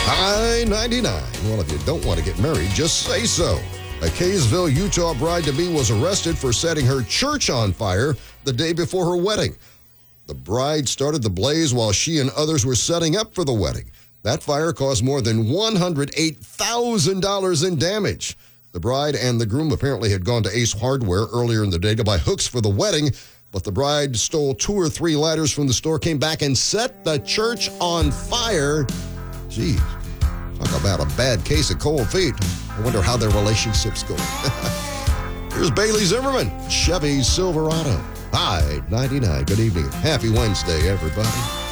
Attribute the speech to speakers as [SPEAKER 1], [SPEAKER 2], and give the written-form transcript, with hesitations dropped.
[SPEAKER 1] I-99. Well, if you don't want to get married, just say so. A Kaysville, Utah bride-to-be was arrested for setting her church on fire the day before her wedding. The bride started the blaze while she and others were setting up for the wedding. That fire caused more than $108,000 in damage. The bride and the groom apparently had gone to Ace Hardware earlier in the day to buy hooks for the wedding, but the bride stole 2 or 3 ladders from the store, came back and set the church on fire. Geez, talk about a bad case of cold feet. I wonder how their relationship's going. Here's Bailey Zimmerman, Chevy Silverado. I-99. Good evening. Happy Wednesday, everybody.